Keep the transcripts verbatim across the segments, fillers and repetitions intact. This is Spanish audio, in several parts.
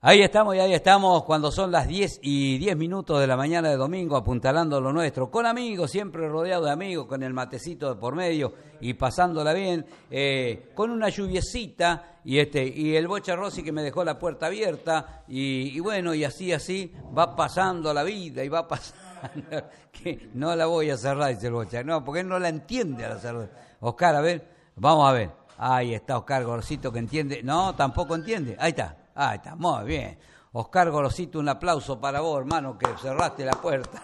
Ahí estamos y ahí estamos cuando son las diez y diez minutos de la mañana de domingo, apuntalando lo nuestro, con amigos, siempre rodeado de amigos, con el matecito de por medio y pasándola bien, eh, con una lluviecita y este y el Bocha Rossi que me dejó la puerta abierta y, y bueno, y así, así va pasando la vida y va pasando, que no la voy a cerrar, dice el Bocha, no, porque él no la entiende a la cerrar. Oscar, a ver, vamos a ver, ahí está Oscar Gorosito que entiende, no, tampoco entiende, ahí está. Ahí está, muy bien. Oscar Gorosito, un aplauso para vos, hermano, que cerraste la puerta.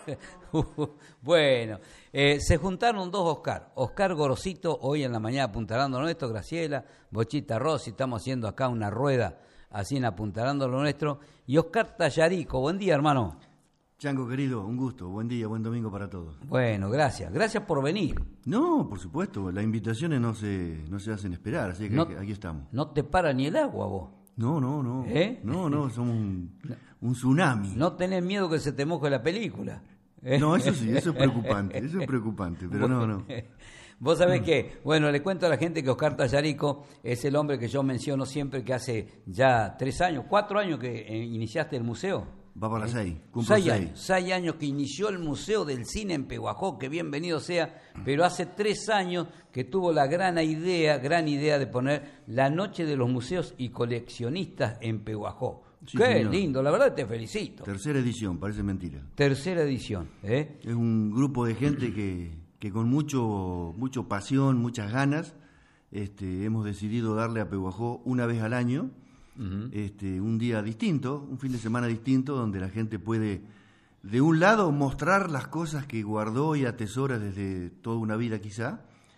Bueno, eh, se juntaron dos Oscar. Oscar Gorosito, hoy en la mañana apuntalando lo nuestro, Graciela, Bochita Rossi, estamos haciendo acá una rueda así en apuntalando lo nuestro. Y Oscar Tallarico, buen día, hermano. Chango, querido, un gusto, buen día, buen domingo para todos. Bueno, gracias, gracias por venir. No, por supuesto, las invitaciones no se, no se hacen esperar, así que no, aquí estamos. No te para ni el agua vos. No, no, no. ¿Eh? No, no, somos un, un tsunami. No tenés miedo que se te moje la película. ¿Eh? No, eso sí, eso es preocupante, eso es preocupante, pero no, no. Vos sabés que, bueno, le cuento a la gente que Oscar Tallarico es el hombre que yo menciono siempre que hace ya tres años, cuatro años que eh, iniciaste el museo. Va para seis, cumplo seis seis. años, seis años que inició el Museo del Cine en Pehuajó, que bienvenido sea, pero hace tres años que tuvo la gran idea, gran idea de poner la Noche de los Museos y Coleccionistas en Pehuajó. Sí, Qué señor. lindo, la verdad te felicito. Tercera edición, parece mentira. Tercera edición, ¿eh? Es un grupo de gente que, que con mucho, mucho pasión, muchas ganas, este, hemos decidido darle a Pehuajó una vez al año. Uh-huh. Este, un día distinto, un fin de semana distinto, donde la gente puede, de un lado, mostrar las cosas que guardó y atesora desde toda una vida quizá,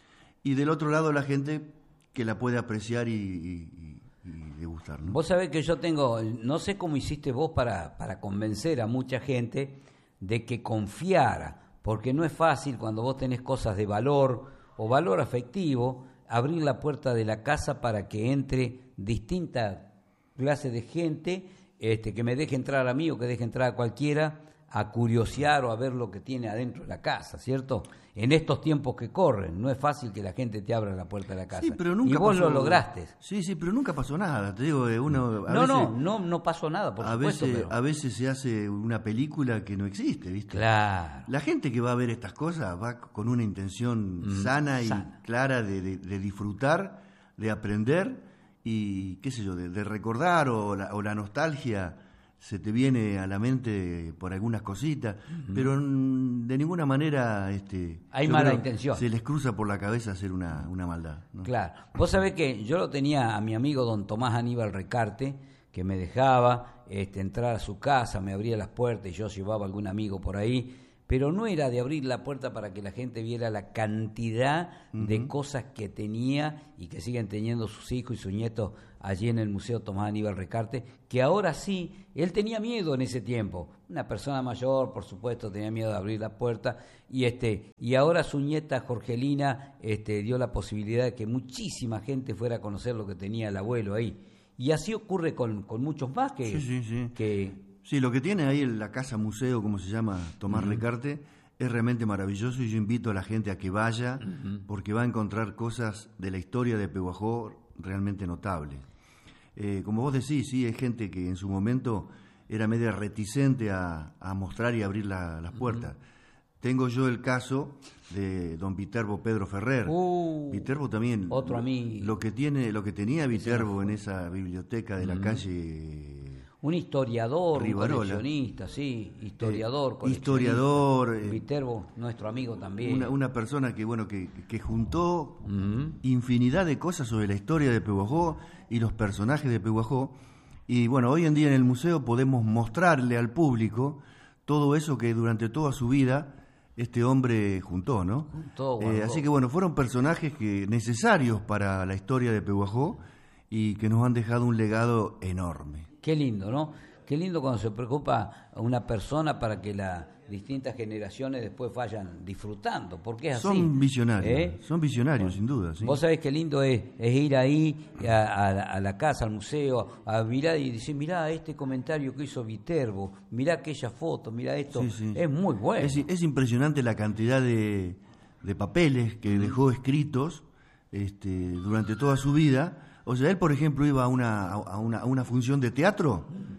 y del otro lado la gente que la puede apreciar y, y, y degustar, ¿no? Vos sabés que yo tengo, no sé cómo hiciste vos para, para convencer a mucha gente de que confiara, porque no es fácil cuando vos tenés cosas de valor o valor afectivo, abrir la puerta de la casa para que entre distinta clase de gente, este, que me deje entrar a mí o que deje entrar a cualquiera a curiosear o a ver lo que tiene adentro de la casa, ¿cierto? En estos tiempos que corren, no es fácil que la gente te abra la puerta de la casa. Sí, pero nunca y vos pasó, lo lograste. Sí, sí, pero nunca pasó nada, te digo, uno... A no, veces, no, no, no pasó nada, por a supuesto. Veces, pero... A veces se hace una película que no existe, ¿viste? Claro. La gente que va a ver estas cosas va con una intención mm, sana y sana. clara de, de, de disfrutar, de aprender y, qué sé yo, de, de recordar o la, o la nostalgia se te viene a la mente por algunas cositas, uh-huh. pero de ninguna manera este, hay mala intención. Se les cruza por la cabeza hacer una, una maldad, ¿no? Claro. Vos sabés que yo lo tenía a mi amigo don Tomás Aníbal Recarte, que me dejaba este, entrar a su casa, me abría las puertas y yo llevaba algún amigo por ahí, pero no era de abrir la puerta para que la gente viera la cantidad uh-huh. de cosas que tenía y que siguen teniendo sus hijos y sus nietos allí en el Museo Tomás Aníbal Recarte, que ahora sí, él tenía miedo en ese tiempo. Una persona mayor, por supuesto, tenía miedo de abrir la puerta y este y ahora su nieta Jorgelina este, dio la posibilidad de que muchísima gente fuera a conocer lo que tenía el abuelo ahí. Y así ocurre con, con muchos más que... Sí, sí, sí. que Sí, lo que tiene ahí en la casa museo, como se llama, Tomás uh-huh. Recarte, es realmente maravilloso y yo invito a la gente a que vaya uh-huh. porque va a encontrar cosas de la historia de Pehuajó realmente notables. Eh, como vos decís, sí, hay gente que en su momento era media reticente a, a mostrar y abrir la, las puertas. Uh-huh. Tengo yo el caso de don Viterbo Pedro Ferrer. Uh, Viterbo también. Otro amigo. Lo que tiene, lo que tenía Viterbo en esa biblioteca de la uh-huh. calle... Un historiador, Rivarola. Un coleccionista, sí, historiador, eh, historiador, eh, Viterbo, nuestro amigo también. Una, una persona que bueno que, que juntó uh-huh. infinidad de cosas sobre la historia de Pehuajó y los personajes de Pehuajó. Y bueno, hoy en día en el museo podemos mostrarle al público todo eso que durante toda su vida este hombre juntó, ¿no? Juntó, eh, así que bueno, fueron personajes que necesarios para la historia de Pehuajó y que nos han dejado un legado enorme. Qué lindo, ¿no? Qué lindo cuando se preocupa a una persona para que las distintas generaciones después vayan disfrutando, porque es así. Son visionarios, ¿eh? son visionarios, sin duda. ¿Sí? Vos sabés qué lindo es, es ir ahí a, a, a la casa, al museo, a mirar y decir, mirá este comentario que hizo Viterbo, mirá aquella foto, mirá esto, sí, sí. Es muy bueno. Es, es impresionante la cantidad de, de papeles que dejó escritos este, durante toda su vida. O sea, él, por ejemplo, iba a una, a una, a una función de teatro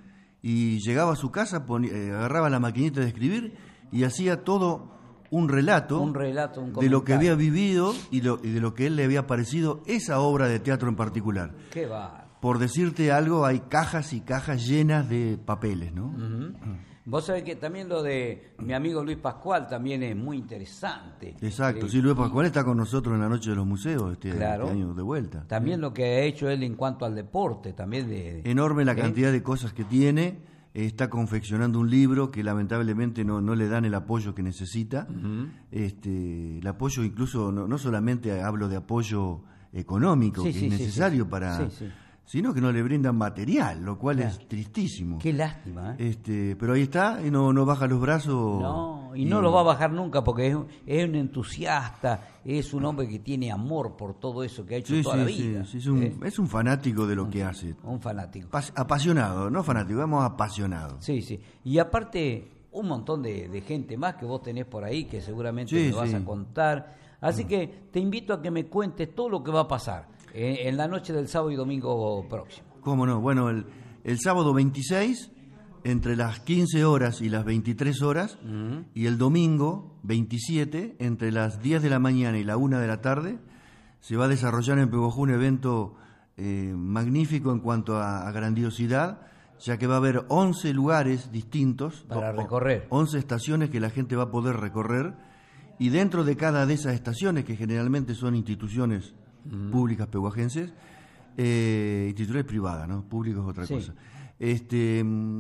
y llegaba a su casa, ponía, eh, agarraba la maquinita de escribir y hacía todo un relato, un relato un de lo que había vivido y, lo, y de lo que él le había parecido esa obra de teatro en particular. Qué va. Por decirte algo, hay cajas y cajas llenas de papeles, ¿no? Uh-huh. Vos sabés que también lo de mi amigo Luis Pascual también es muy interesante. Exacto, eh, sí, Luis Pascual está con nosotros en la Noche de los Museos este, claro, este año de vuelta. También lo que ha hecho él en cuanto al deporte, también de... Enorme la ¿eh? cantidad de cosas que tiene, está confeccionando un libro que lamentablemente no, no le dan el apoyo que necesita. Uh-huh. este, el apoyo incluso, no, no solamente hablo de apoyo económico, sí, que sí, es sí, necesario sí, para... sí, sí. sino que no le brindan material, lo cual claro. es tristísimo. Qué lástima, ¿eh? Este, pero ahí está, y no, no baja los brazos. No, y, y no lo va a bajar nunca porque es un, es un entusiasta, es un hombre que tiene amor por todo eso que ha hecho sí, toda sí, la vida. Sí, sí, es, un, ¿eh? es un fanático de lo un, que hace. Un fanático. Pas, apasionado, no fanático, vamos apasionado. Sí, sí. Y aparte, un montón de, de gente más que vos tenés por ahí que seguramente sí, me vas sí. a contar. Así mm. que te invito a que me cuentes todo lo que va a pasar en la noche del sábado y domingo próximo. ¿Cómo no? Bueno, el, el sábado veintiséis, entre las quince horas y las veintitrés horas, uh-huh. y el domingo veintisiete, entre las diez de la mañana y la una de la tarde, se va a desarrollar en Pehuajó un evento eh, magnífico en cuanto a, a grandiosidad, ya que va a haber once lugares distintos. Para recorrer. once estaciones que la gente va a poder recorrer, y dentro de cada de esas estaciones, que generalmente son instituciones uh-huh. públicas pehuajenses, eh, instituciones privadas, ¿no? Públicos es otra sí. cosa. Este,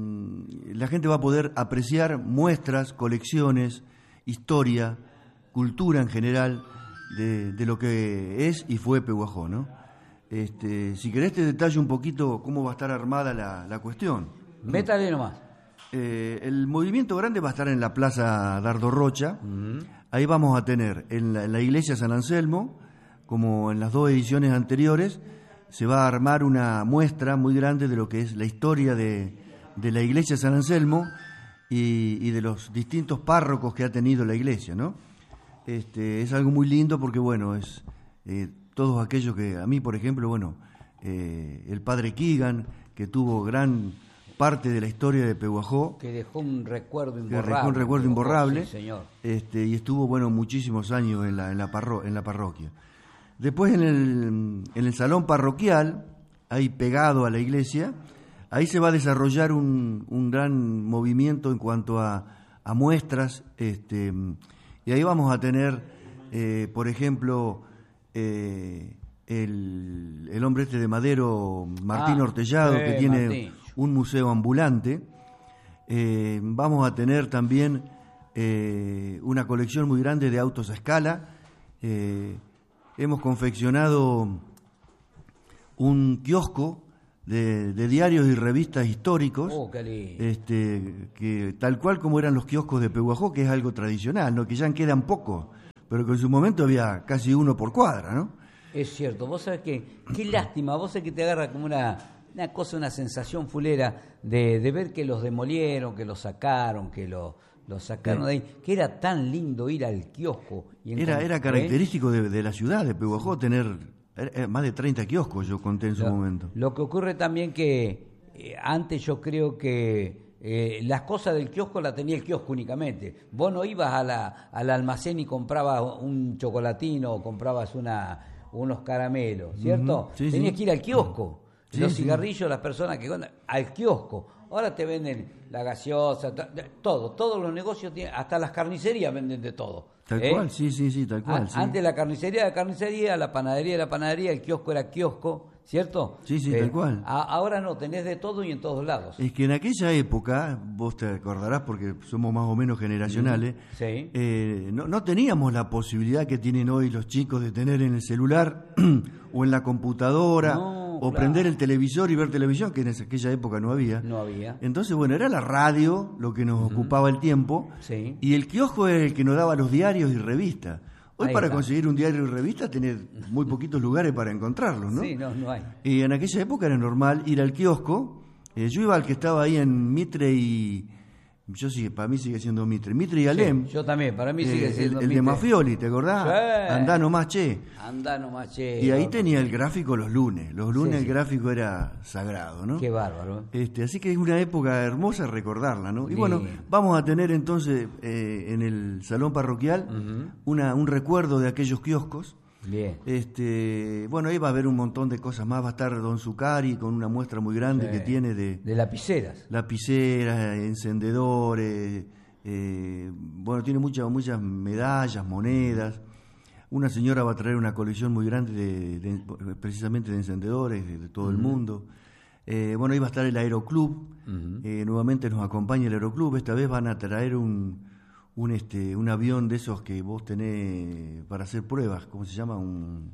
la gente va a poder apreciar muestras, colecciones, historia, cultura en general de, de lo que es y fue Pehuajó, ¿no? Este, si querés te detallo un poquito cómo va a estar armada la, la cuestión. Métale nomás. Eh, el movimiento grande va a estar en la Plaza Dardo Rocha. Uh-huh. Ahí vamos a tener en la, en la iglesia San Anselmo, como en las dos ediciones anteriores, se va a armar una muestra muy grande de lo que es la historia de, de la iglesia San Anselmo y, y de los distintos párrocos que ha tenido la iglesia, ¿no? Este, es algo muy lindo porque, bueno, es eh, todos aquellos que, a mí, por ejemplo, bueno, eh, el padre Keegan, que tuvo gran parte de la historia de Pehuajó, que dejó un recuerdo imborrable, que dejó un recuerdo imborrable, sí, señor. Este, y estuvo, bueno, muchísimos años en la, en la, parro, en la parroquia. Después en el, en el salón parroquial, ahí pegado a la iglesia, ahí se va a desarrollar un, un gran movimiento en cuanto a, a muestras, este, y ahí vamos a tener, eh, por ejemplo, eh, el, el hombre este de Madero, Martín ah, Ortellado, eh, que tiene Martín. un museo ambulante. Eh, vamos a tener también eh, una colección muy grande de autos a escala. Eh, hemos confeccionado un kiosco de, de diarios y revistas históricos, oh, qué lindo. este, que tal cual como eran los kioscos de Pehuajó, que es algo tradicional, ¿no? Que ya quedan pocos, pero que en su momento había casi uno por cuadra, ¿no? Es cierto, vos sabés que, qué lástima, vos sabés que te agarra como una, una cosa, una sensación fulera de, de ver que los demolieron, que los sacaron, que lo, los sacaron sí. de ahí, que era tan lindo ir al kiosco. Y era, era característico de, de la ciudad de Pehuajó tener era, más de treinta kioscos, yo conté en su lo, momento. Lo que ocurre también que eh, antes yo creo que Eh, las cosas del kiosco las tenía el kiosco únicamente. Vos no ibas a la, al almacén y comprabas un chocolatino o comprabas una, unos caramelos, ¿cierto? Uh-huh. Sí, Tenías sí. que ir al kiosco. Sí, los sí. cigarrillos, las personas que compran, al kiosco. Ahora te venden la gaseosa, todo. Todos los negocios, tienen, hasta las carnicerías venden de todo. Tal ¿eh? cual, sí, sí, sí, tal cual. A, sí. Antes la carnicería era carnicería, la panadería era panadería, el kiosco era kiosco, ¿cierto? Sí, sí, eh, tal cual. A, ahora no, tenés de todo y en todos lados. Es que en aquella época, vos te acordarás porque somos más o menos generacionales, mm, sí. eh, no, no teníamos la posibilidad que tienen hoy los chicos de tener en el celular o en la computadora no, o claro. prender el televisor y ver televisión, que en aquella época no había. No había. Entonces, bueno, era la radio lo que nos uh-huh. ocupaba el tiempo, sí. y el kiosco era el que nos daba los diarios y revistas. Hoy Ahí para está. conseguir un diario y revista tenés muy poquitos lugares para encontrarlos, ¿no? Sí, no, no hay. Y en aquella época era normal ir al kiosco. Eh, yo iba al que estaba ahí en Mitre y, Yo sí, para mí sigue siendo Mitre. Mitre y Alem. Sí, yo también, para mí sigue eh, siendo el, el Mitre. de Mafioli, ¿te acordás? Sí. Andá nomás, che. Andá nomás, che. Y ahí no, tenía el gráfico los lunes. Los lunes Sí, el sí. gráfico era sagrado, ¿no? Qué bárbaro. Este, así que es una época hermosa recordarla, ¿no? Y Bien. bueno, vamos a tener entonces eh, en el salón parroquial Ujú. una, un recuerdo de aquellos kioscos. Bien. Este, bueno, ahí va a haber un montón de cosas más. Va a estar Don Zucari con una muestra muy grande Sí. que tiene de De lapiceras. lapiceras, encendedores, eh, bueno, tiene muchas muchas medallas, monedas. Una señora va a traer una colección muy grande de, de- precisamente de encendedores de, de todo el mundo. Eh, bueno, ahí va a estar el Aeroclub. Ujú. Eh, nuevamente nos acompaña el Aeroclub. Esta vez van a traer un un este un avión de esos que vos tenés para hacer pruebas. ¿Cómo se llama? Un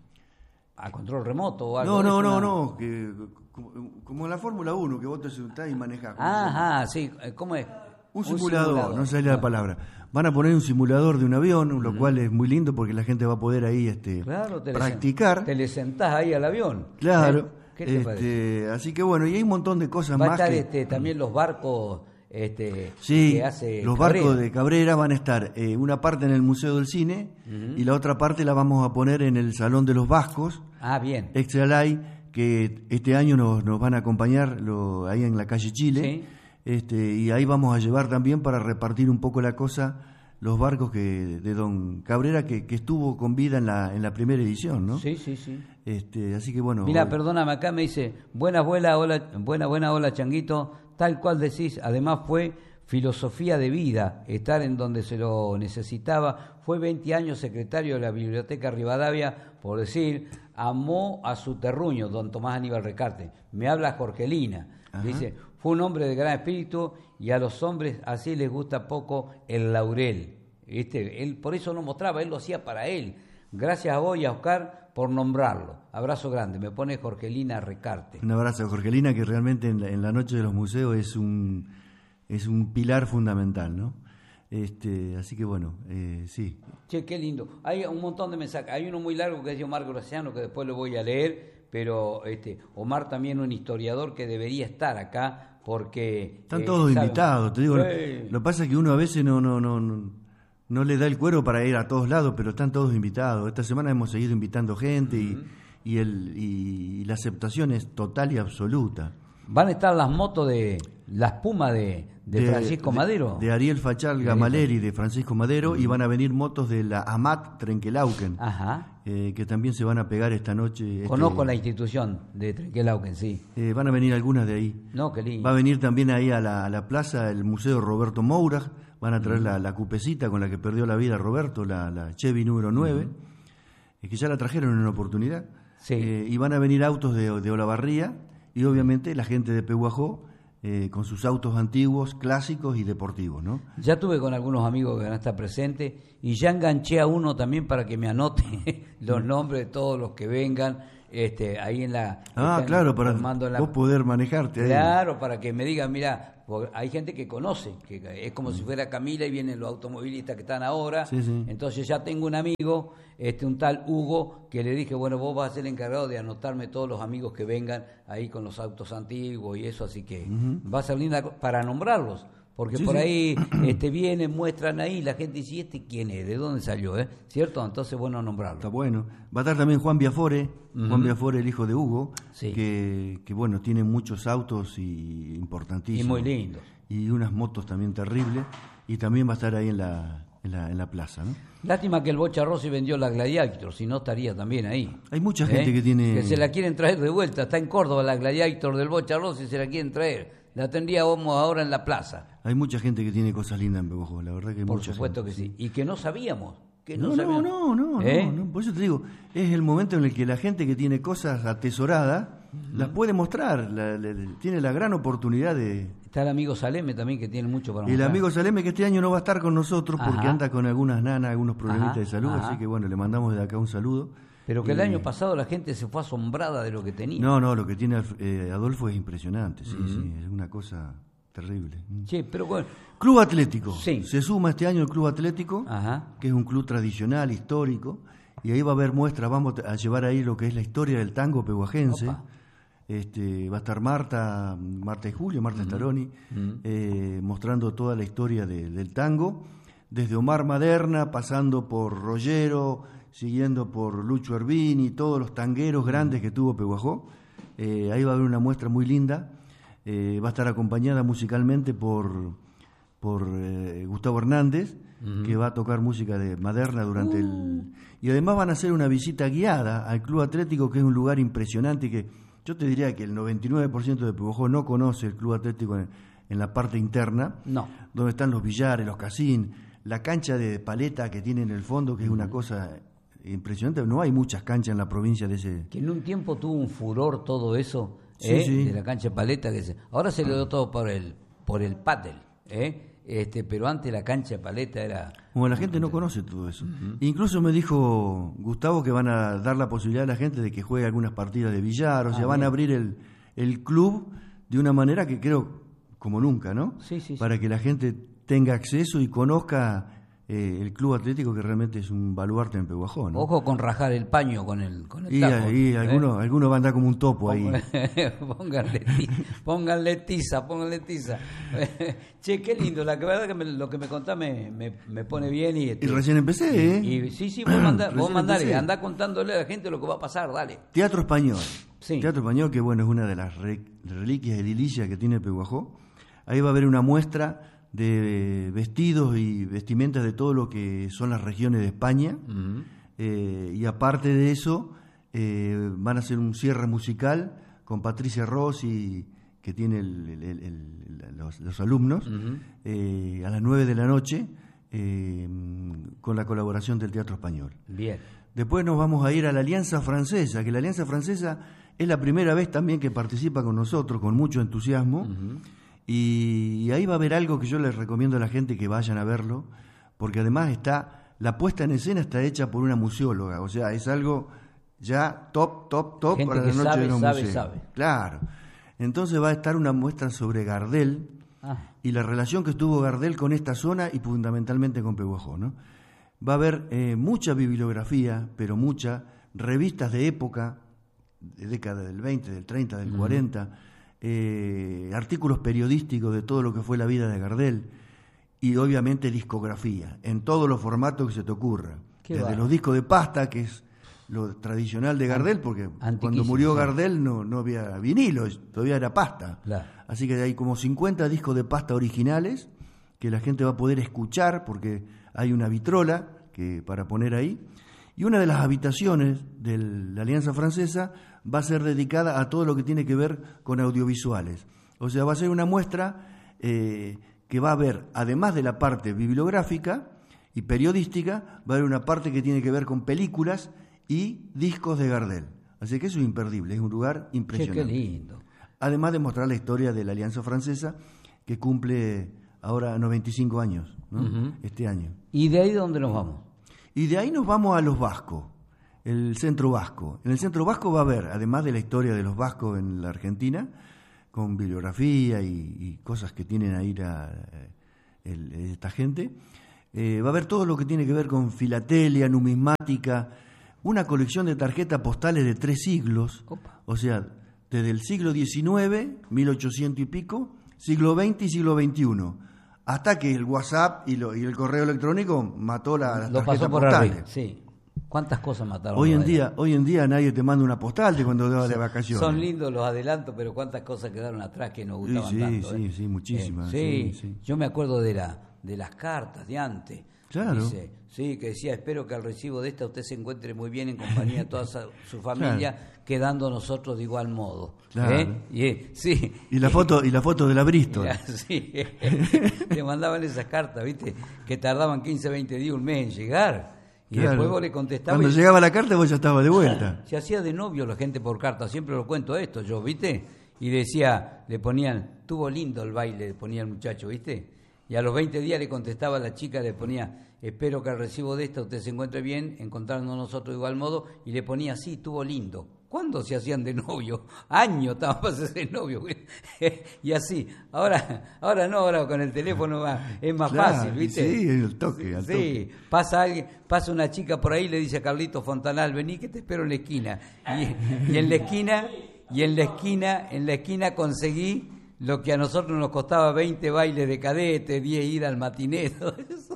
A control remoto o algo. no, de no, eso, no, una- no, que, como, como en la Fórmula uno, que vos te sentás y manejás. ¿cómo se llama? Ajá, sí. ¿Cómo es? Un simulador, no sale la palabra. Van a poner un simulador de un avión, lo cual es muy lindo porque la gente va a poder ahí este, Claro, te le practicar. sen- te le sentás ahí al avión. Claro. ¿Eh? ¿Qué te parece? este, así que bueno, y hay un montón de cosas Va a más estar que... este, también los barcos este, Sí, que hace los Cabrera. barcos de Cabrera van a estar eh, una parte en el Museo del Cine y la otra parte la vamos a poner en el Salón de los Vascos, Ah, bien. Extralay, que este año nos, nos van a acompañar lo- ahí en la calle Chile. Sí. Este, y ahí vamos a llevar también para repartir un poco la cosa los barcos que de don Cabrera que, que estuvo con vida en la en la primera edición, ¿no? Sí, sí, sí. Este, así que bueno. Mira, hoy- perdóname, acá me dice, buenas, buena, hola, buena, buena, hola, Changuito, tal cual decís, además fue filosofía de vida, estar en donde se lo necesitaba, fue veinte años secretario de la Biblioteca Rivadavia, por decir, amó a su terruño, don Tomás Aníbal Recarte, me habla Jorgelina, Ajá. dice, fue un hombre de gran espíritu y a los hombres así les gusta poco el laurel, ¿viste? Él por eso no mostraba, él lo hacía para él. Gracias a vos y a Oscar por nombrarlo. Abrazo grande. Me pone Jorgelina Recarte. Un abrazo a Jorgelina, que realmente en la, en la noche de los museos es un es un pilar fundamental, ¿no? Este, así que bueno, eh, sí. Che, qué lindo. Hay un montón de mensajes. Hay uno muy largo que es de Omar Graciano, que después lo voy a leer, pero este Omar también un historiador que debería estar acá porque... Están eh, todos sabe- invitados, te digo. Sí. Lo que pasa es que uno a veces no no no no, no le da el cuero para ir a todos lados, pero están todos invitados. Esta semana hemos seguido invitando gente y, y el y, y la aceptación es total y absoluta. Van a estar las motos de... La espuma de, de, Francisco de- Madero. De Ariel Fachal Gamaleri, de Francisco Madero, y van a venir motos de la Amat Trenquelauquen, Ajá. eh, que también se van a pegar esta noche. este, Conozco la institución de Trenquelauquen, sí. eh, van a venir algunas de ahí. No, qué lindo. Va a venir también ahí a la, a la plaza el Museo Roberto Moura, van a traer la, la cupecita con la que perdió la vida Roberto, la, la Chevy número nueve, eh, que ya la trajeron en una oportunidad. Sí. Eh, y van a venir autos de, de Olavarría y obviamente la gente de Pehuajó eh, con sus autos antiguos, clásicos y deportivos, ¿no? Ya tuve con algunos amigos que van a estar presentes y ya enganché a uno también para que me anote los nombres de todos los que vengan este, ahí en la... Ah, están claro, para formando la- vos poder manejarte ahí. Claro, para que me digan, mira, porque hay gente que conoce, que es como si fuera Camila y vienen los automovilistas que están ahora. Sí, sí. Entonces ya tengo un amigo, este un tal Hugo, que le dije, bueno, vos vas a ser el encargado de anotarme todos los amigos que vengan ahí con los autos antiguos y eso, así que va a ser linda co- para nombrarlos. Porque Sí, por sí. ahí este, vienen, muestran ahí, la gente dice, ¿y este quién es? ¿De dónde salió? ¿Eh? ¿Cierto? Entonces, bueno, nombrarlo. Está bueno. Va a estar también Juan Biafore, Juan Biafore, el hijo de Hugo, Sí. que, que bueno, tiene muchos autos y importantísimos. Y muy lindos. Y unas motos también terribles. Y también va a estar ahí en la, en la, en la plaza, ¿no? Lástima que el Bocha Rossi vendió la Gladiator, si no estaría también ahí. Hay mucha gente que tiene- Que se la quieren traer de vuelta, está en Córdoba la Gladiator del Bocha Rossi, se la quieren traer. La tendríamos ahora en la plaza, Hay mucha gente que tiene cosas lindas en Pehuajó, la verdad que hay por mucha supuesto gente. que sí. Y que no sabíamos. Que no, No, no, sabíamos. no, no, ¿Eh? no, no, por eso te digo, es el momento en el que la gente que tiene cosas atesoradas las puede mostrar, la- la- la- tiene la gran oportunidad de... Está el amigo Saleme también que tiene mucho para El mostrar. amigo Saleme que este año no va a estar con nosotros porque Ajá. anda con algunas nanas, algunos problemitas Ajá, de salud, ajá. así que bueno, le mandamos de acá un saludo. Pero que el Y- año pasado la gente se fue asombrada de lo que tenía. No, no, lo que tiene eh, Adolfo es impresionante, sí, sí, es una cosa terrible. Che, pero bueno. Club Atlético, Sí. se suma este año el Club Atlético, Ajá. que es un club tradicional, histórico, y ahí va a haber muestras, vamos a llevar ahí lo que es la historia del tango pehuajense. Opa. Este, va a estar Marta, Marta y Julio, Marta uh-huh. Staroni, uh-huh. eh, mostrando toda la historia de, del tango, desde Omar Maderna, pasando por Rollero, siguiendo por Lucho Ervini, todos los tangueros grandes que tuvo Pehuajó. Eh, ahí va a haber una muestra muy linda, eh, va a estar acompañada musicalmente por, por eh, Gustavo Hernández, uh-huh. que va a tocar música de Maderna durante uh. el... Y además van a hacer una visita guiada al Club Atlético, que es un lugar impresionante, que yo te diría que el noventa y nueve por ciento de Pehuajó no conoce el Club Atlético en, en la parte interna, no. donde están los billares, los casín, la cancha de paleta que tiene en el fondo, que es uh-huh. una cosa impresionante. No hay muchas canchas en la provincia de ese... Que en un tiempo tuvo un furor todo eso, sí, ¿eh? sí. de la cancha de paleta. Que se... Ahora se le dio todo por el, por el pádel, ¿eh? Este, pero antes la cancha de paleta era... Bueno, la gente no conoce todo eso. Uh-huh. Incluso me dijo Gustavo que van a dar la posibilidad a la gente de que juegue algunas partidas de billar, o ah, sea, van bien. a abrir el, el club de una manera que creo como nunca, ¿no? Sí, sí, Para sí. que la gente tenga acceso y conozca eh, el Club Atlético, que realmente es un baluarte en Pehuajó, ¿no? Ojo con rajar el paño con el, con el y, taco. Y ¿eh? algunos, algunos van a andar como un topo ahí. pónganle, tiza, pónganle tiza, pónganle tiza. Che, qué lindo, la verdad que me, lo que me contás me, me, me pone bien. Y, este, y recién empecé, ¿eh? Y, y, sí, sí, vos mandá, vos mandale, andá contándole a la gente lo que va a pasar, dale. Teatro Español. Sí. Teatro Español, que bueno, es una de las re, reliquias edilicias que tiene Pehuajó. Ahí va a haber una muestra de vestidos y vestimentas de todo lo que son las regiones de España, uh-huh. eh, y aparte de eso eh, van a hacer un cierre musical con Patricia Rossi, que tiene el, el, el, el, los, los alumnos, uh-huh. eh, a las nueve de la noche, eh, con la colaboración del Teatro Español. Bien. Después nos vamos a ir a la Alianza Francesa, que la Alianza Francesa es la primera vez también que participa con nosotros, con mucho entusiasmo, uh-huh. Y ahí va a haber algo que yo les recomiendo a la gente que vayan a verlo, porque además está, la puesta en escena está hecha por una museóloga, o sea, es algo ya top, top, top gente para la noche sabe, de los sabe, museos. Sabe. Claro. Entonces va a estar una muestra sobre Gardel ah. y la relación que tuvo Gardel con esta zona y fundamentalmente con Pehuajó, ¿no? Va a haber eh, mucha bibliografía, pero mucha, revistas de época, de década del veinte, del treinta, del uh-huh. cuarenta, Eh, artículos periodísticos de todo lo que fue la vida de Gardel y obviamente discografía en todos los formatos que se te ocurra, Qué desde va. los discos de pasta, que es lo tradicional de Gardel, porque cuando murió Gardel no, no había vinilo, todavía era pasta, claro. Así que hay como cincuenta discos de pasta originales que la gente va a poder escuchar, porque hay una vitrola que para poner ahí, y una de las habitaciones de la Alianza Francesa va a ser dedicada a todo lo que tiene que ver con audiovisuales. O sea, va a ser una muestra eh, que va a haber, además de la parte bibliográfica y periodística, va a haber una parte que tiene que ver con películas y discos de Gardel. Así que eso es imperdible, es un lugar impresionante. Qué, qué lindo. Además de mostrar la historia de la Alianza Francesa, que cumple ahora noventa y cinco años, ¿no? Uh-huh. Este año. ¿Y de ahí dónde nos vamos? Y de ahí nos vamos a los vascos, el centro vasco. En el centro vasco va a haber, además de la historia de los vascos en la Argentina, con bibliografía y, y cosas que tienen ahí la, el, esta gente, eh, va a haber todo lo que tiene que ver con filatelia, numismática, una colección de tarjetas postales de tres siglos, Opa. o sea, desde el siglo diecinueve, mil ochocientos y pico, siglo veinte y siglo veintiuno. Hasta que el WhatsApp y, lo, y el correo electrónico mató la, las lo tarjetas pasó por postales. Arriba, sí. ¿Cuántas cosas mataron? Hoy en día, hoy en día nadie te manda una postal de cuando te vas de vacaciones. Son lindos los adelantos, pero cuántas cosas quedaron atrás que nos gustaban sí, sí, tanto. Sí, ¿eh? sí, muchísimas. Eh, sí, sí, sí. Yo me acuerdo de la de las cartas de antes. Claro. Dice, sí, que decía, espero que al recibo de esta usted se encuentre muy bien en compañía de toda su familia, claro. quedando nosotros de igual modo. Claro. ¿Eh? Y, eh, sí. y la foto y la foto de la Bristol. Ya, sí. Le mandaban esas cartas, ¿viste? Que tardaban quince, veinte días, un mes en llegar. Y claro. después vos le contestabas. Cuando y... llegaba la carta vos ya estabas de vuelta. Se hacía de novio la gente por carta, siempre lo cuento esto yo, ¿viste? Y decía, le ponían, tuvo lindo el baile, le ponía el muchacho, ¿viste? Y a los veinte días le contestaba a la chica, le ponía, espero que al recibo de esta usted se encuentre bien, encontrarnos nosotros de igual modo, y le ponía, sí, tuvo lindo. ¿Cuándo se hacían de novio? Años estaban para hacerse novio. Y así. Ahora ahora no, ahora con el teléfono va, es más claro, fácil, ¿viste? Sí, el toque, al sí, toque. pasa alguien, pasa una chica por ahí, le dice a Carlito Fontanal, vení que te espero en la esquina. Y, y en la esquina... y en la esquina, en la esquina conseguí lo que a nosotros nos costaba veinte bailes de cadete, diez idas al matiné, todo eso.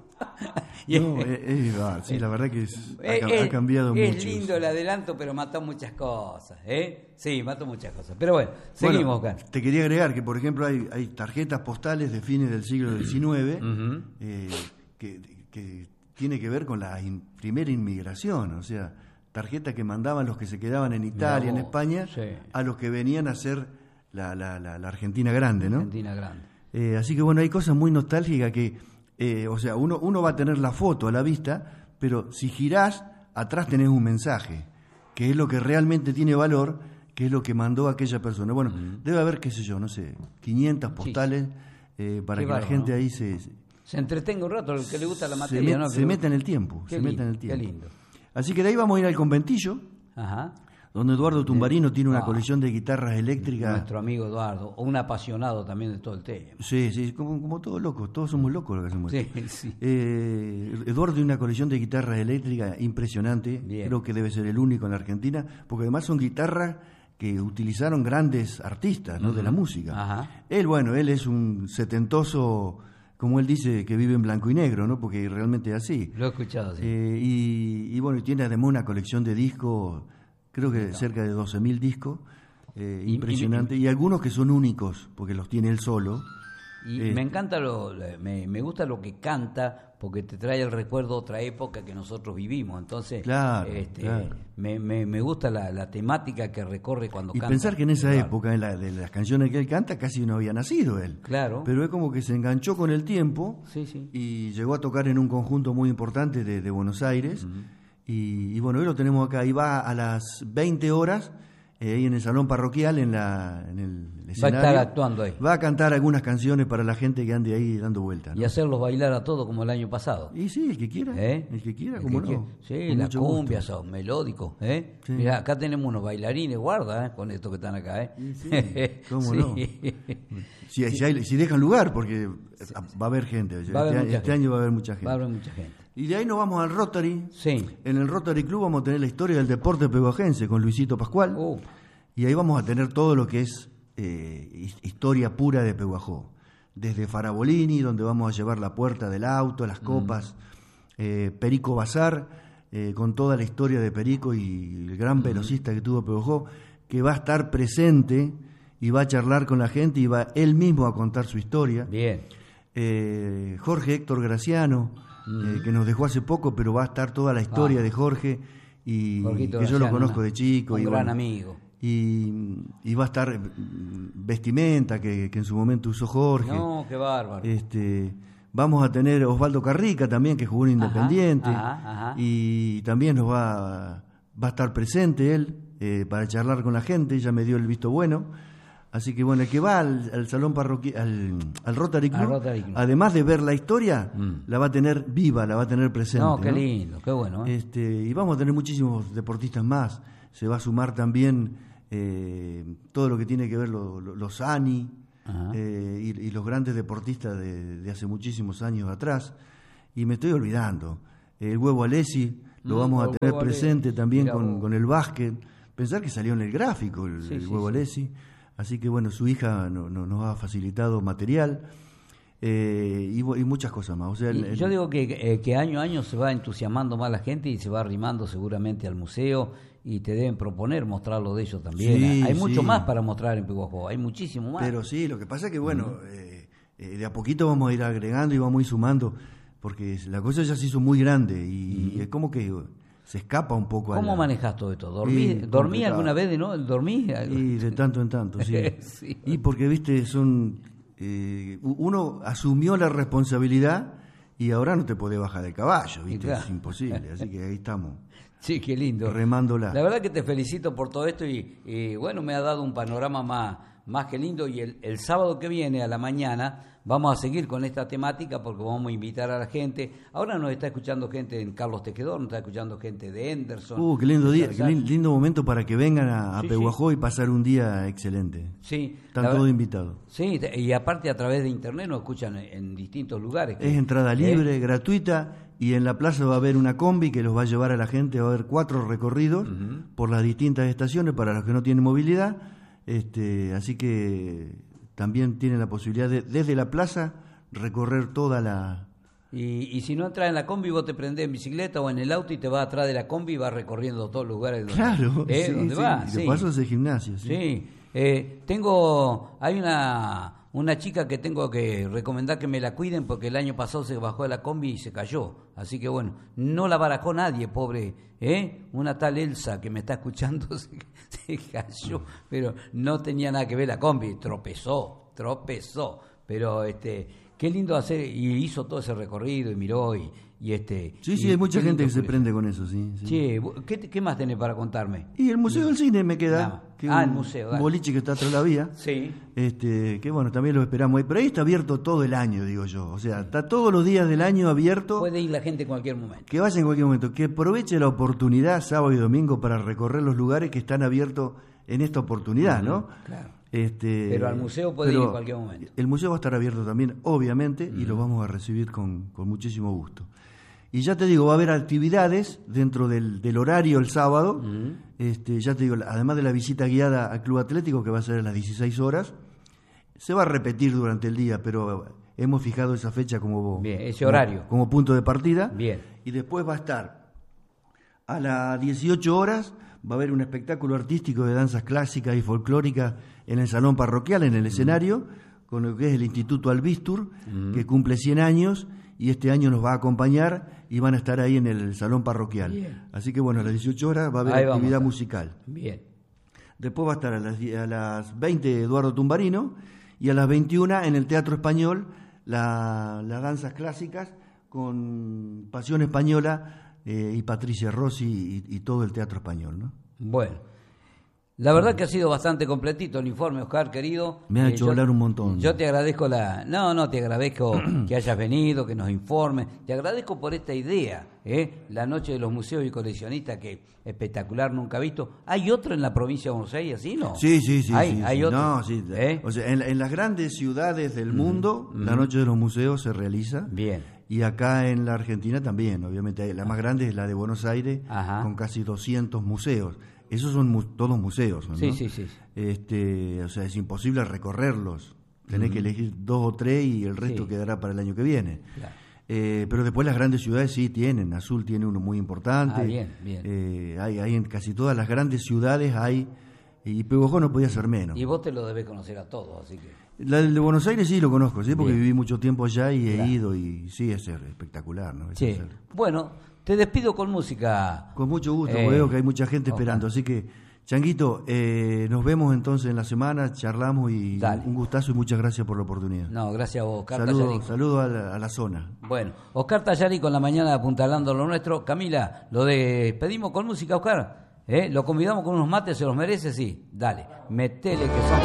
Y no, es, es, ah, sí, la verdad que es, es, ha, ha cambiado es mucho. Es lindo el adelanto, pero mató muchas cosas, ¿eh? Sí, mató muchas cosas. Pero bueno, seguimos bueno, acá. Te quería agregar que, por ejemplo, hay, hay tarjetas postales de fines del siglo diecinueve uh-huh. eh, que, que tiene que ver con la in, primera inmigración, o sea, tarjetas que mandaban los que se quedaban en Italia, no, en España, sí. a los que venían a hacer la, la, la, la Argentina grande, ¿no? Argentina grande. Eh, así que bueno, hay cosas muy nostálgicas que, eh, o sea, uno, uno va a tener la foto a la vista, pero si girás, atrás tenés un mensaje, que es lo que realmente tiene valor, que es lo que mandó aquella persona. Bueno, uh-huh. debe haber, qué sé yo, no sé, quinientas postales sí. eh, para qué que barro, la gente ¿no? ahí se, se... Se entretenga un rato, el que le gusta la materia, se met, ¿no? Se meta en el tiempo, qué se lindo, meta en el tiempo. Qué lindo. Así que de ahí vamos a ir al conventillo. Ajá. Donde Eduardo Tumbarino tiene una ah, colección de guitarras eléctricas. Nuestro amigo Eduardo, un apasionado también de todo el tema. Sí, sí, como, como todos locos, todos somos locos lo que hacemos. Sí, sí. Eh, Eduardo tiene una colección de guitarras eléctricas impresionante, bien. Creo que debe ser el único en la Argentina, porque además son guitarras que utilizaron grandes artistas, ¿no? Uh-huh. De la música. Ajá. Él, bueno, él es un setentoso, como él dice, que vive en blanco y negro, ¿no? Porque realmente es así. Lo he escuchado, sí. Eh, y, y bueno, tiene además una colección de discos, creo que cerca de doce mil discos, eh, y, impresionante, y, y, y algunos que son únicos, porque los tiene él solo. Y eh, me encanta, lo, me, me gusta lo que canta, porque te trae el recuerdo de otra época que nosotros vivimos. Entonces, claro, este, claro. Me, me, me gusta la, la temática que recorre cuando y canta. Y pensar que en esa claro. época, en la, de las canciones que él canta, casi no había nacido él. Claro. Pero es como que se enganchó con el tiempo, sí, sí. y llegó a tocar en un conjunto muy importante de, de Buenos Aires. Uh-huh. Y, y bueno, hoy lo tenemos acá, y va a las veinte horas, eh, ahí en el salón parroquial, en, la, en el escenario. Va a estar actuando ahí. Va a cantar algunas canciones para la gente que ande ahí dando vueltas, ¿no? Y hacerlos bailar a todos como el año pasado. Y sí, el que quiera, ¿Eh? el que quiera, el como que no. Quiera. Sí, las cumbias son melódicos, ¿eh? Sí. Mirá, acá tenemos unos bailarines, guarda, ¿eh? Con estos que están acá, ¿eh? Y sí, ¿cómo sí. no? Si, si, hay, si dejan lugar, porque sí. va a haber gente. Va a haber este, mucha este gente. año va a haber mucha gente. Va a haber mucha gente. Y de ahí nos vamos al Rotary. Sí. En el Rotary Club vamos a tener la historia del deporte pehuajense con Luisito Pascual. Uh. Y ahí vamos a tener todo lo que es eh, historia pura de Pehuajó. Desde Farabolini, donde vamos a llevar la puerta del auto, las copas, mm. eh, Perico Bazar, eh, con toda la historia de Perico y el gran mm. velocista que tuvo Pehuajó, que va a estar presente y va a charlar con la gente y va él mismo a contar su historia. Bien. Eh, Jorge Héctor Graciano, mm. eh, que nos dejó hace poco, pero va a estar toda la historia ah. de Jorge, y Jorgito que Graciano, yo lo conozco de chico. Un y gran bueno, amigo. Y, y va a estar vestimenta que, que en su momento usó Jorge. No, qué bárbaro. Este, vamos a tener Osvaldo Carrica también, que jugó en Independiente. Ajá, ajá, ajá. Y también nos va, va a estar presente él eh, para charlar con la gente, ya me dio el visto bueno. Así que bueno, el que va al, al salón parroquial, al, al Rotary Club, Rotary Club, además de ver la historia, mm. la va a tener viva, la va a tener presente. No, qué ¿no? lindo, qué bueno. ¿eh? Este, y vamos a tener muchísimos deportistas más. Se va a sumar también eh, todo lo que tiene que ver lo, lo, los ANI eh, y, y los grandes deportistas de, de hace muchísimos años atrás. Y me estoy olvidando. El Huevo Alessi lo mm, vamos a tener presente Alessi. También con, con el básquet. Pensar que salió en el gráfico el, sí, el sí, Huevo sí. Alessi. Así que bueno, su hija no, no, nos ha facilitado material eh, y, y muchas cosas más. O sea, el, yo digo que, eh, que año a año se va entusiasmando más la gente y se va arrimando seguramente al museo y te deben proponer mostrarlo de ellos también. Sí, hay mucho sí. más para mostrar en Pehuajó, hay muchísimo más. Pero sí, lo que pasa es que bueno, uh-huh. eh, eh, de a poquito vamos a ir agregando y vamos a ir sumando, porque la cosa ya se hizo muy grande y uh-huh. es como que se escapa un poco. ¿Cómo la... manejas todo esto? ¿Dormí, ¿dormí alguna vez de no? ¿Dormí? Y de tanto en tanto, sí. sí. Y porque, viste, son eh, uno asumió la responsabilidad y ahora no te podés bajar del caballo, viste, claro. Es imposible, así que ahí estamos. Sí, qué lindo. Remándola. La verdad que te felicito por todo esto y, y bueno, me ha dado un panorama más, más que lindo y el, el sábado que viene a la mañana vamos a seguir con esta temática porque vamos a invitar a la gente. Ahora nos está escuchando gente en Carlos Tejedor, nos está escuchando gente de Henderson. Uh, qué lindo día, qué lindo momento para que vengan a, a sí, Pehuajó sí. y pasar un día excelente. Sí. Están todos invitados. Sí, y aparte a través de internet nos escuchan en, en distintos lugares. Es entrada libre, ¿eh? Gratuita, y en la plaza va a haber una combi que los va a llevar a la gente, va a haber cuatro recorridos uh-huh. por las distintas estaciones para los que no tienen movilidad. Este, así que también tienen la posibilidad de, desde la plaza, recorrer toda la... Y, y si no entras en la combi, vos te prendés en bicicleta o en el auto y te vas atrás de la combi y vas recorriendo todos los lugares donde, claro, ¿eh? sí, ¿Dónde sí. vas? Y de Sí. paso es el gimnasio. Sí, Sí. Eh, tengo, hay una, una chica que tengo que recomendar que me la cuiden porque el año pasado se bajó de la combi y se cayó. Así que bueno, no la barajó nadie, pobre, ¿eh? Una tal Elsa que me está escuchando se, se cayó, pero no tenía nada que ver la combi, tropezó, tropezó. Pero este, qué lindo hacer, y hizo todo ese recorrido y miró y, y este... sí, sí y, hay mucha gente que se curioso. prende con eso, sí. sí. Che, ¿qué, ¿qué más tenés para contarme? Y el Museo del Cine me queda. Nada. Que Ah, un, el museo, un dale. boliche que está atrás de la vía. Sí. Este, que bueno, también lo esperamos ahí. Pero ahí está abierto todo el año, digo yo. O sea, está todos los días del año abierto. Puede ir la gente en cualquier momento. Que vaya en cualquier momento. Que aproveche la oportunidad sábado y domingo para recorrer los lugares que están abiertos en esta oportunidad, ¿no? Claro. Este, Pero al museo puede ir en cualquier momento. El museo va a estar abierto también, obviamente, y lo vamos a recibir con, con muchísimo gusto. Y ya te digo, va a haber actividades dentro del, del horario el sábado. Uh-huh. este, ya te digo, además de la visita guiada al Club Atlético, que va a ser a las dieciséis horas, se va a repetir durante el día, pero hemos fijado esa fecha como, Bien, ese como, horario. como punto de partida. Bien. Y después va a estar a las dieciocho horas, va a haber un espectáculo artístico de danzas clásicas y folclóricas en el salón parroquial, en el uh-huh. escenario, con lo que es el Instituto Albistur, uh-huh. que cumple cien años, y este año nos va a acompañar y van a estar ahí en el salón parroquial. Bien. Así que bueno, a las dieciocho horas va a haber ahí actividad musical. Bien. Después va a estar a las, a las veinte Eduardo Tumbarino y a las veintiuna en el Teatro Español la, las danzas clásicas con Pasión Española eh, y Patricia Rossi y, y todo el Teatro Español, ¿no? Bueno. La verdad que ha sido bastante completito el informe, Oscar, querido. Me ha eh, hecho yo, hablar un montón. Yo te agradezco la... No, no, te agradezco que hayas venido, que nos informes. Te agradezco por esta idea, ¿eh? La Noche de los Museos y Coleccionistas, que espectacular, nunca visto. ¿Hay otro en la provincia de Buenos Aires, así, no? Sí, sí, sí. ¿Hay, sí, hay sí. otro? No, sí. ¿Eh? O sea, en, en las grandes ciudades del Mm, mundo, mm. la Noche de los Museos se realiza. Bien. Y acá en la Argentina también, obviamente. La más grande es la de Buenos Aires, Ajá. con casi doscientos museos. Esos son mu- todos museos, ¿no? Sí, sí, sí. Este, o sea, es imposible recorrerlos. Tenés mm. que elegir dos o tres y el resto Sí. quedará para el año que viene. Claro. Eh, pero después las grandes ciudades sí tienen. Azul tiene uno muy importante. Ah, bien, bien. Eh, hay, hay en casi todas las grandes ciudades hay. Y Pehuajó no podía ser menos. Y vos te lo debés conocer a todos, así que... La del de Buenos Aires sí lo conozco, sí, porque Bien. viví mucho tiempo allá y Claro. he ido y sí, es espectacular, ¿no? Es Sí. hacer- Bueno, te despido con música. Con mucho gusto, Eh, veo que hay mucha gente ojalá. esperando, así que, Changuito, eh, nos vemos entonces en la semana, charlamos y Dale. un gustazo y muchas gracias por la oportunidad. No, gracias a vos, Oscar Saludos Tallarico. saludo a, la, a la zona. Bueno, Oscar Tallarico en la mañana apuntalando lo nuestro. Camila, lo despedimos con música, Oscar. ¿Eh? ¿Lo convidamos con unos mates? ¿Se los merece? Sí, dale, metele que son...